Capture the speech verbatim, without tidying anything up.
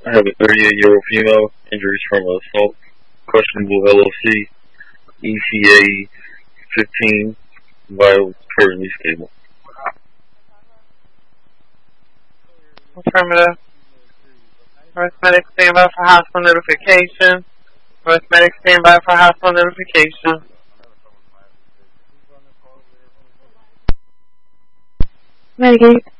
I have a thirty-eight-year-old female, injuries from assault, questionable L O C, E C A fifteen, vital, currently stable. Affirmative. North Medic standby for hospital notification. North Medic standby for hospital notification. Medicaid.